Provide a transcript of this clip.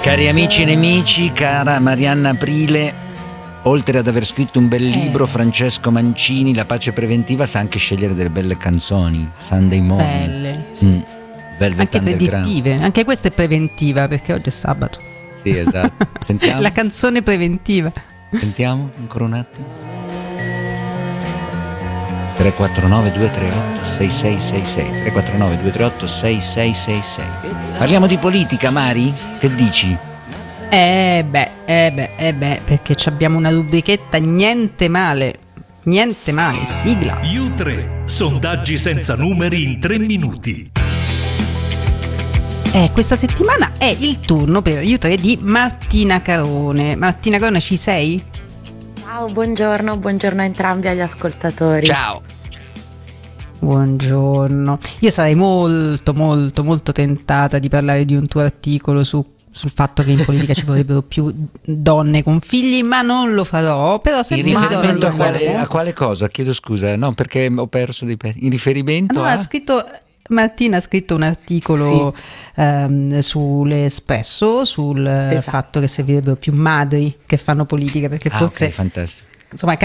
Cari amici e nemici, cara Marianna Aprile, oltre ad aver scritto un bel libro, Francesco Mancini, La pace preventiva, sa anche scegliere delle belle canzoni. Sunday Morning. Belle, sì. Velvet Anche Underground. predittive, anche questa è preventiva perché oggi è sabato. Sì, esatto. Sentiamo. La canzone preventiva. Sentiamo ancora un attimo. 349 238 6666 349 238 6666. Parliamo di politica, Mari? Che dici? Perché abbiamo una rubrichetta niente male, sigla. U3, sondaggi senza numeri in 3 minuti. Questa settimana è il turno per U3 di Martina Carone. Martina Carone, ci sei? Ciao, buongiorno a entrambi agli ascoltatori. Ciao. Buongiorno. Io sarei molto tentata di parlare di un tuo articolo sul fatto che in politica ci vorrebbero più donne con figli, ma non lo farò. Però se In riferimento a quale cosa? Chiedo scusa, no, perché ho perso dei pezzi. In riferimento a... Martina ha scritto un articolo sull'Espresso sul fatto che servirebbero più madri che fanno politica, perché forse ok, fantastico. insomma